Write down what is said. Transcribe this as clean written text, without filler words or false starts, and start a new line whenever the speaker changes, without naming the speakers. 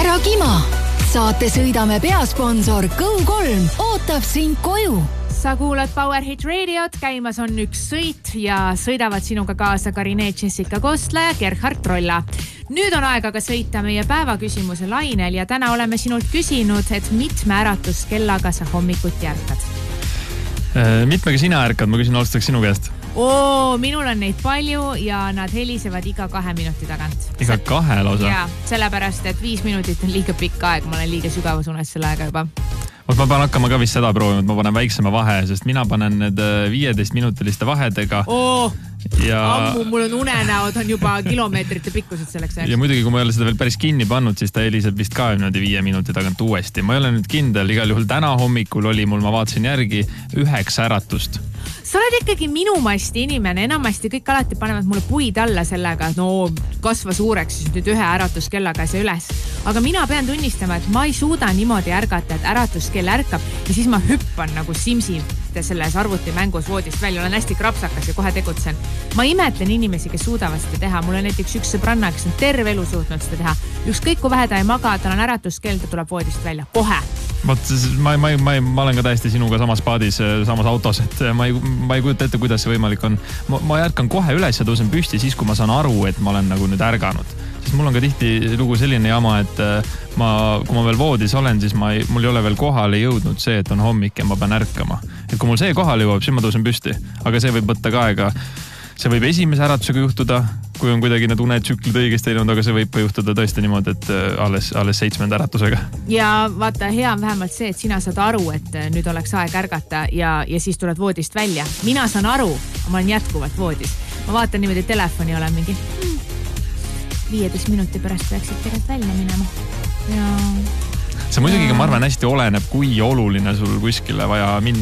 Ära kima! Saate sõidame peasponsor Go3 ootab sind koju.
Sa kuulad Powerhit Radiot, käimas on üks sõit ja sõidavad sinuga kaasa Karine Jessica Kostla ja Gerhard Trolla. Nüüd on aeg aga sõita meie päevaküsimuse lainel ja täna oleme sinult küsinud, et mitme äratuskellaga sa hommikuti ärkad?
Mitmega sina ärkad? Ma küsin alustaks sinu käest.
Minul on neid palju ja nad helisevad iga 2 minuti tagant.
Iga 2 lausa?
Jaa, sellepärast, et 5 minutit on liiga pikk aeg. Ma olen liiga sügavas unes selle aega juba.
Ma pean hakkama ka vist seda proovima, et ma panen väiksema vahe, sest mina panen need 15-minutiliste vahedega.
Ammu mul on unenäod on juba kilomeetrite pikkused selleks.
Ja muidugi, kui ma ei ole seda veel päris kinni pannud, siis ta heliseb vist ka 5 minuti tagant uuesti. Ma ei ole nüüd kindel, igal juhul täna hommikul oli mul, ma vaatasin järgi, 9 äratust.
Sa oled ikkagi minumasti inimene, enamasti kõik alati panevad mulle puid alla sellega, et kasva suureks, siis nüüd 1 äratuskellaga see üles. Aga mina pean tunnistama, et ma ei suuda niimoodi ärgata, et äratuskell ärkab ja siis ma hüppan nagu Simsi selles arvutimängus voodist välja. Olen hästi krapsakas ja kohe tegutsen. Ma imetlen inimesi, kes suudavad seda teha. Mul on näiteks üks sõbranna, kes on terve elu suutnud seda teha. Ükskõik kui vähe ta ei maga, tal on äratuskell, ta tuleb voodist välja. Kohe.
Ma olen ka täiesti sinuga samas paadis, samas autos, et ma ei kujuta ette, kuidas see võimalik on. Ma ärkan kohe üles ja tõusen püsti siis, kui ma saan aru, et ma olen nagu nüüd ärganud. Siis mul on ka tihti lugu selline jama, et kui ma veel voodis olen, siis mul ei ole veel kohale jõudnud see, et on hommik ja ma pean ärkama. Et kui mul see kohale jõuab, siis ma tõusen püsti. Aga see võib võtta ka aega. See võib esimese äratusega juhtuda, kui on kuidagi need unetsüklid õigesti teinud, aga see võib ka juhtuda tõesti niimoodi, et alles 7. äratusega.
Ja vaata, hea on vähemalt see, et sina saad aru, et nüüd oleks aeg ärgata ja siis tuled voodist välja. Mina saan aru, ma olen jätkuvalt voodis. Ma vaatan niimoodi telefoni, olen mingi 15 minuti pärast peaksid tegelikult välja minema. Ja...
See muidugi, ma arvan, hästi oleneb, kui oluline sul kuskile vaja minna